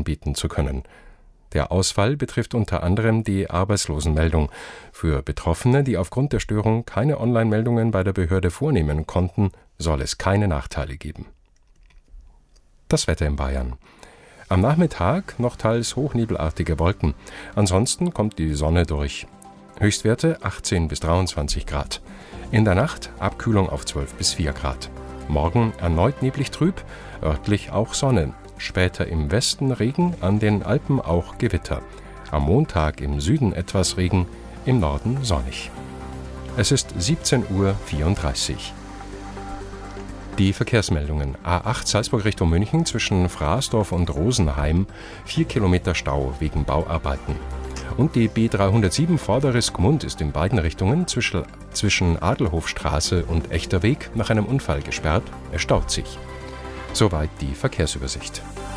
anbieten zu können. Der Ausfall betrifft unter anderem die Arbeitslosenmeldung. Für Betroffene, die aufgrund der Störung keine Online-Meldungen bei der Behörde vornehmen konnten, soll es keine Nachteile geben. Das Wetter in Bayern. Am Nachmittag noch teils hochnebelartige Wolken. Ansonsten kommt die Sonne durch. Höchstwerte 18 bis 23 Grad. In der Nacht Abkühlung auf 12 bis 4 Grad. Morgen erneut neblig trüb, örtlich auch Sonne. Später im Westen Regen, an den Alpen auch Gewitter. Am Montag im Süden etwas Regen, im Norden sonnig. Es ist 17:34 Uhr. Die Verkehrsmeldungen. A8 Salzburg Richtung München zwischen Fraßdorf und Rosenheim, 4 Kilometer Stau wegen Bauarbeiten. Und die B307 Vorderes Gmund ist in beiden Richtungen zwischen Adelhofstraße und Echter Weg nach einem Unfall gesperrt. Es staut sich. Soweit die Verkehrsübersicht.